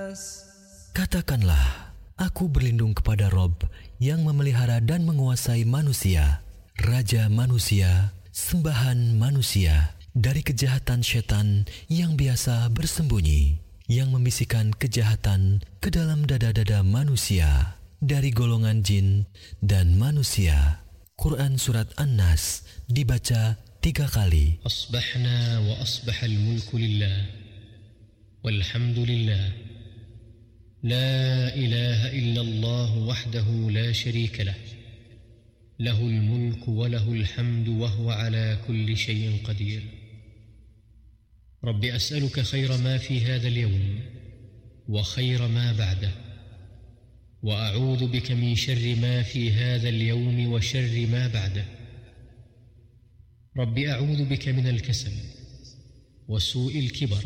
Katakanlah, aku berlindung kepada Rob yang memelihara dan menguasai manusia, Raja manusia, sembahan manusia, dari kejahatan setan yang biasa bersembunyi, yang membisikkan kejahatan ke dalam dada-dada manusia, dari golongan jin dan manusia. Quran Surat An-Nas dibaca 3 kali. Asbahna wa asbahal mulku lillah, walhamdulillah. لا إله إلا الله وحده لا شريك له له الملك وله الحمد وهو على كل شيء قدير رب أسألك خير ما في هذا اليوم وخير ما بعده وأعوذ بك من شر ما في هذا اليوم وشر ما بعده رب أعوذ بك من الكسل وسوء الكبر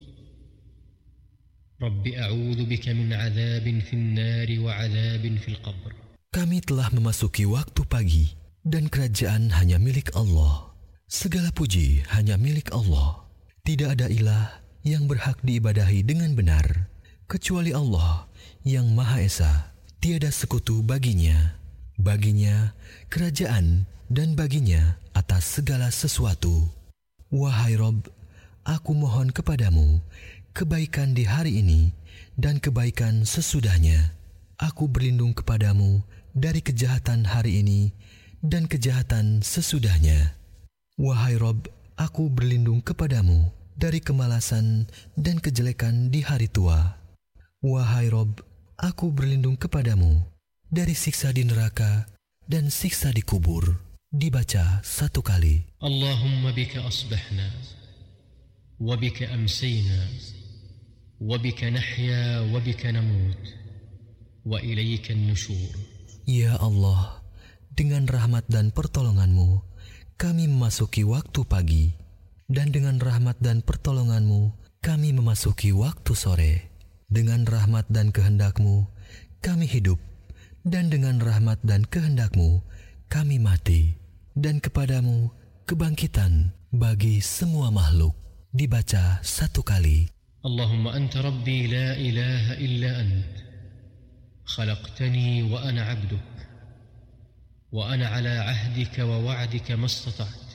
Rabbi a'udzu bika min 'adzabin fin nari wa 'adzabin fil qabr. Kami telah memasuki waktu pagi dan kerajaan hanya milik Allah. Segala puji hanya milik Allah. Tidak ada ilah yang berhak diibadahi dengan benar kecuali Allah yang Maha Esa. Tiada sekutu baginya. Baginya kerajaan dan baginya atas segala sesuatu. Wahai Rabb, aku mohon kepadamu kebaikan di hari ini dan kebaikan sesudahnya. Aku berlindung kepadamu dari kejahatan hari ini dan kejahatan sesudahnya. Wahai Rabb, aku berlindung kepadamu dari kemalasan dan kejelekan di hari tua. Wahai Rabb, aku berlindung kepadamu dari siksa di neraka dan siksa di kubur. Dibaca 1 kali. Allahumma bika asbahna wa bika amsayna وَبِكَ نَحْيَا وَبِكَ نَمُوتُ وَإِلَيْكَ النُّشُورُ. Ya Allah, dengan rahmat dan pertolongan-Mu, kami memasuki waktu pagi, dan dengan rahmat dan pertolongan-Mu, kami memasuki waktu sore. Dengan rahmat dan kehendak-Mu, kami hidup, dan dengan rahmat dan kehendak-Mu, kami mati. Dan kepadamu kebangkitan bagi semua makhluk. Dibaca 1 kali. اللهم أنت ربي لا إله إلا أنت خلقتني وأنا عبدك وأنا على عهدك ووعدك ما استطعت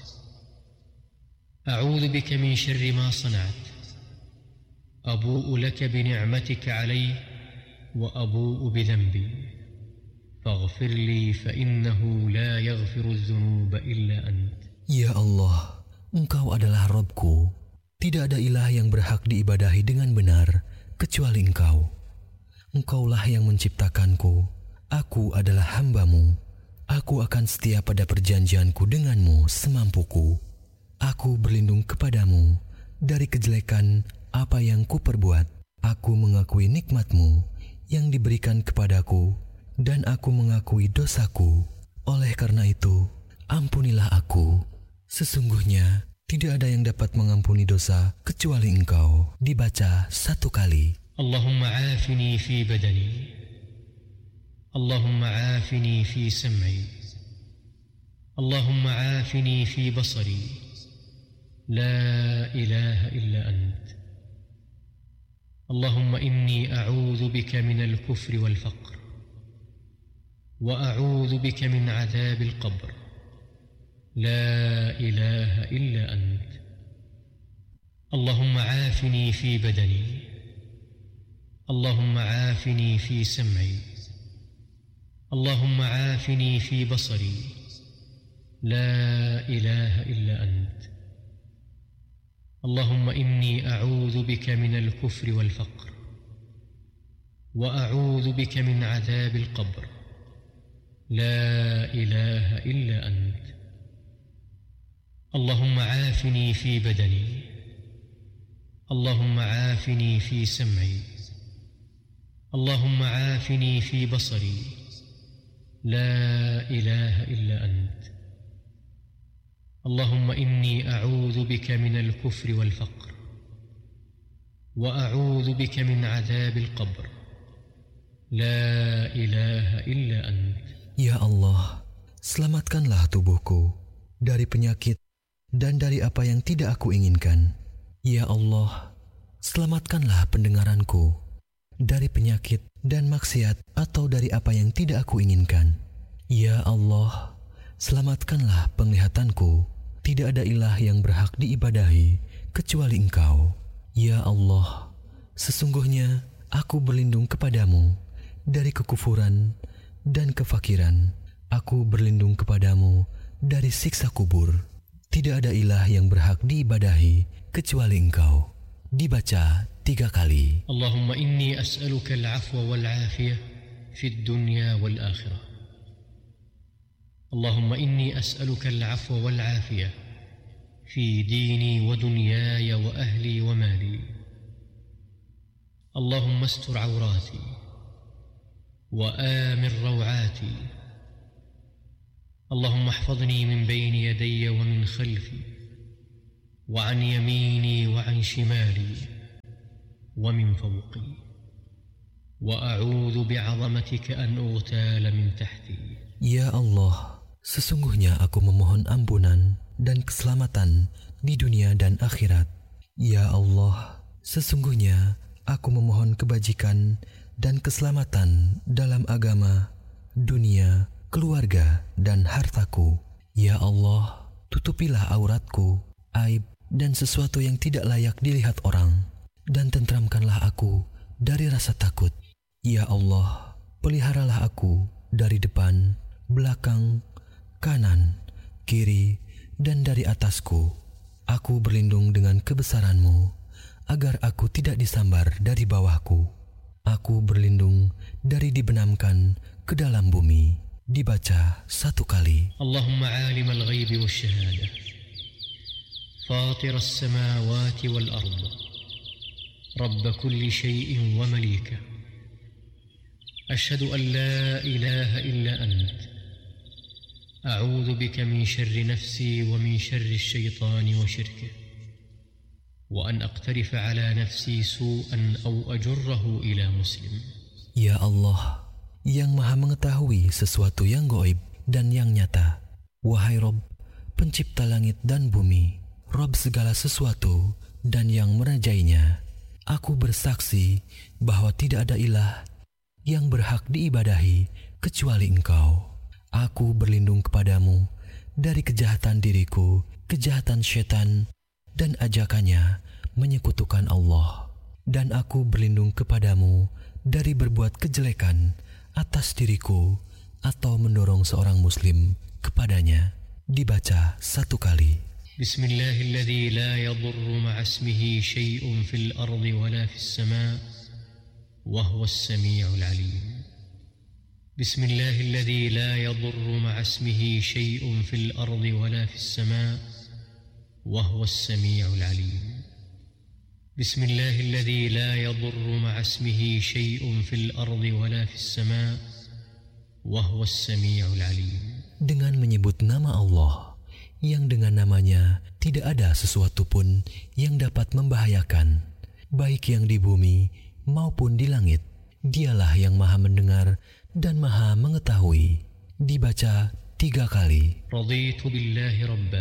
أعوذ بك من شر ما صنعت أبوء لك بنعمتك علي وأبوء بذنبي فاغفر لي فإنه لا يغفر الذنوب إلا أنت. Ya Allah, Engkau adalah Rabbku. Tidak ada ilah yang berhak diibadahi dengan benar kecuali Engkau. Engkaulah yang menciptakanku. Aku adalah hamba-Mu. Aku akan setia pada perjanjianku denganmu semampuku. Aku berlindung kepadamu dari kejelekan apa yang kuperbuat. Aku mengakui nikmat-Mu yang diberikan kepadaku dan aku mengakui dosaku. Oleh karena itu, ampunilah aku. Sesungguhnya tidak ada yang dapat mengampuni dosa kecuali Engkau. Dibaca 1 kali. Allahumma afini fi badani, Allahumma afini fi sam'i, Allahumma afini fi basari, la ilaha illa ant. Allahumma inni a'udhu bika min al-kufri wal-faqr, wa a'udhu bika min 'adhab al-qabr. لا إله إلا أنت. اللهم عافني في بدني، اللهم عافني في سمعي، اللهم عافني في بصري، لا إله إلا أنت. اللهم إني أعوذ بك من الكفر والفقر وأعوذ بك من عذاب القبر، لا إله إلا أنت. اللهم عافني في بدني، اللهم عافني في سمعي، اللهم عافني في بصري، لا إله إلا أنت. اللهم إني أعوذ بك من الكفر والفقر وأعوذ بك من عذاب القبر، لا إله إلا أنت. Ya Allah, selamatkanlah tubuhku dari penyakit dan dari apa yang tidak aku inginkan. Ya Allah, selamatkanlah pendengaranku dari penyakit dan maksiat atau dari apa yang tidak aku inginkan. Ya Allah, selamatkanlah penglihatanku. Tidak ada ilah yang berhak diibadahi kecuali Engkau. Ya Allah, sesungguhnya aku berlindung kepadamu dari kekufuran dan kefakiran. Aku berlindung kepadamu dari siksa kubur. Tidak ada ilah yang berhak diibadahi kecuali Engkau. Dibaca 3 kali. Allahumma inni as'aluka al-'afwa wal-'afiyah fid dunya wal-akhirah. Allahumma inni as'aluka al-'afwa wal-'afiyah fi dini wa dunyaya wa ahli wa mali. Allahumma astur 'awrati wa amir raw'ati. Allahumma ihfazni min bayni yadayya wa min khalfi وعن يميني وعن شمالي ومن فوقي وأعوذ بعظمتك أن أغتال من تحتي. Ya Allah, sesungguhnya aku memohon ampunan dan keselamatan di dunia dan akhirat. Ya Allah, sesungguhnya aku memohon kebajikan dan keselamatan dalam agama, dunia, keluarga, dan hartaku. Ya Allah, tutupilah auratku, aib, dan sesuatu yang tidak layak dilihat orang, dan tentramkanlah aku dari rasa takut. Ya Allah, peliharalah aku dari depan, belakang, kanan, kiri, dan dari atasku. Aku berlindung dengan kebesaran-Mu, agar aku tidak disambar dari bawahku. Aku berlindung dari dibenamkan ke dalam bumi. Dibaca 1 kali. Allahumma alim al-ghaibi wa syahada, فاطر السماوات والأرض، رب كل شيء ومليكه، أشهد أن لا إله إلا أنت، أعوذ بك من شر نفسي ومن شر الشيطان وشركه، وأن أقترف على نفسي سوءا أو أجره إلى مسلم. Ya Allah, yang maha mengetahui sesuatu yang gaib dan yang nyata. Wahai Rabb, pencipta langit dan bumi, Rabb segala sesuatu dan yang merajainya, aku bersaksi bahwa tidak ada ilah yang berhak diibadahi kecuali Engkau. Aku berlindung kepadamu dari kejahatan diriku, kejahatan syaitan, dan ajakannya menyekutukan Allah. Dan aku berlindung kepadamu dari berbuat kejelekan atas diriku atau mendorong seorang muslim kepadanya. Dibaca 1 kali. بسم الله الذي لا يضر مع اسمه شيء في الأرض ولا في السماء وهو السميع العليم. بسم الله الذي لا يضر مع اسمه شيء في الأرض ولا في السماء وهو السميع العليم. بسم الله الذي لا يضر مع اسمه شيء في الأرض ولا في السماء وهو السميع العليم. Dengan menyebut nama Allah, yang dengan namanya tidak ada sesuatu pun yang dapat membahayakan, baik yang di bumi maupun di langit. Dialah yang maha mendengar dan maha mengetahui. Dibaca 3 kali. Raditu billahi rabba,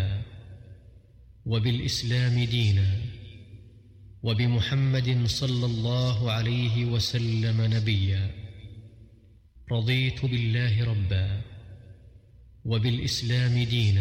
wa bil islami dina, wa bi Muhammadin sallallahu alaihi wasallam nabiyya. Raditu billahi rabba, wa bil islami dina,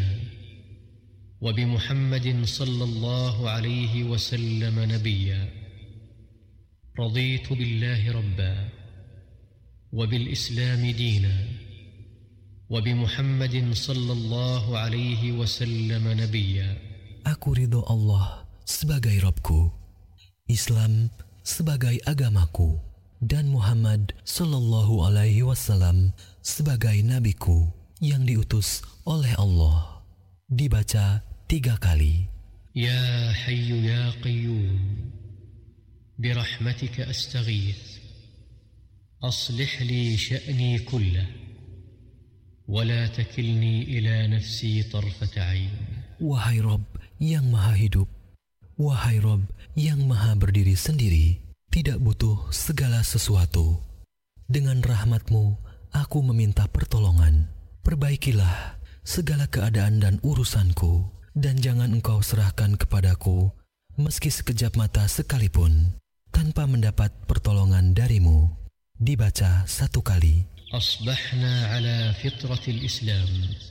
وبمحمد صلى الله عليه وسلم نبيا. رضيت بالله ربا وبالإسلام دينا وبمحمد صلى الله عليه وسلم نبيا. Aku ridho Allah sebagai Rabbku, Islam sebagai agamaku, dan Muhammad sallallahu alaihi wasallam sebagai nabiku yang diutus oleh Allah. Dibaca 3 kali. Ya Hayyu Ya Qayyum, birahmatika astaghith, aslih li sya'ni kullah, wa la takilni ila nafsi tarfata 'ain. Wahai Rabb yang maha hidup, wahai Rabb yang maha berdiri sendiri, tidak butuh segala sesuatu. Dengan rahmat-Mu aku meminta pertolongan. Perbaikilah segala keadaan dan urusanku, dan jangan Engkau serahkan kepadaku meski sekejap mata sekalipun tanpa mendapat pertolongan darimu. Dibaca 1 kali. أصبحنا على فطرة الإسلام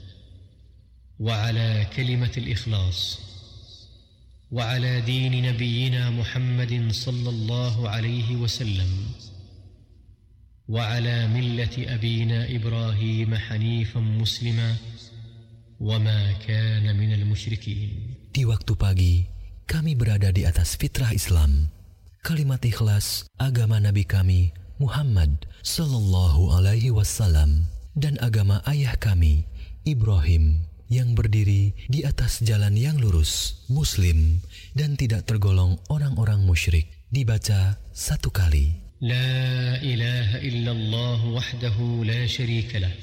وعلى كلمة الإخلاص وعلى دين نبينا محمد صلى الله عليه وسلم وعلى ملة أبينا إبراهيم حنيفا مسلما وما كان من المشركين. Di waktu pagi, kami berada di atas fitrah Islam, kalimat ikhlas agama Nabi kami Muhammad sallallahu alaihi wasallam dan agama ayah kami Ibrahim yang berdiri di atas jalan yang lurus, muslim dan tidak tergolong orang-orang musyrik. Dibaca 1 kali. لا إله إلا الله وحده لا شريك له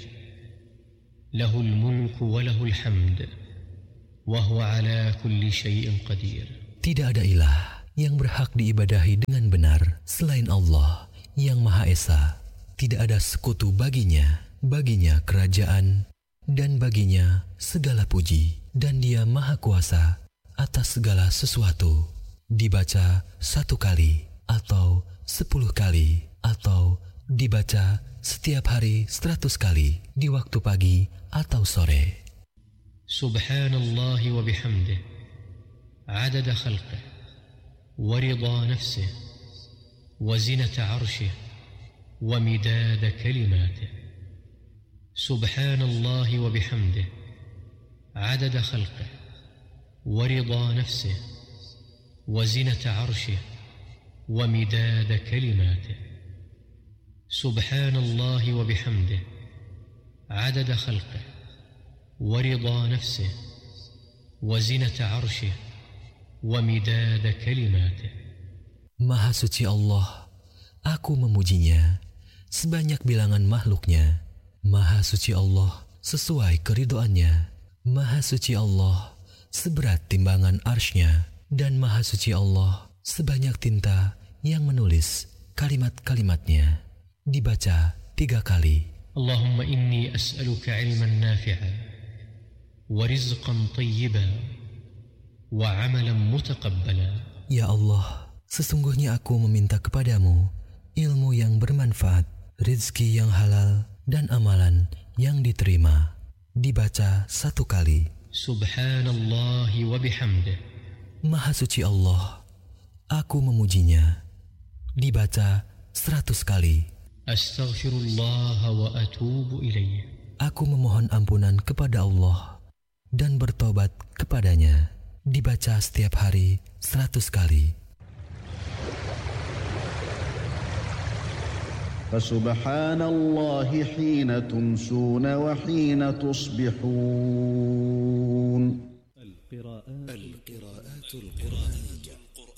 له الملك وله الحمد وهو على كل شيء قدير. Tidak ada ilah yang berhak diibadahi dengan benar selain Allah yang Maha Esa. Tidak ada sekutu baginya kerajaan dan baginya segala puji, dan Dia Maha Kuasa atas segala sesuatu. Dibaca 1 kali atau 10 kali atau dibaca setiap hari 100 kali di waktu pagi atau sore. Subhanallah wa bihamdih adada khalqih wa ridha nafsih wa zinata arshih wa midada kalimatih. Subhanallah wa bihamdih adada khalqih wa ridha nafsih wa zinata arshih wa midada kalimatih. Subhanallah wa bihamdih adada khalqih wa ridha nafsih wa zinata arshih wa midada kalimatih. Maha suci Allah, aku memujinya sebanyak bilangan makhluknya. Maha suci Allah sesuai keridhoannya. Maha suci Allah seberat timbangan arsy-Nya, dan Maha suci Allah sebanyak tinta yang menulis kalimat-kalimatnya. Dibaca 3 kali. Allahumma inni as'aluka ilman nafi'a wa rizqan tayyiba wa amalan mutaqabbala. Ya Allah, sesungguhnya aku meminta kepadamu ilmu yang bermanfaat, rizki yang halal, dan amalan yang diterima. Dibaca 1 kali. Subhanallah wa bihamdih. Maha suci Allah, aku memujinya. Dibaca 100 kali. Astaghfirullah wa atubu ilaih. Aku memohon ampunan kepada Allah dan bertobat kepadanya. Dibaca setiap hari 100 kali. فسبحان الله حين تمسون وحين تصبحون. القراءات القرآنية.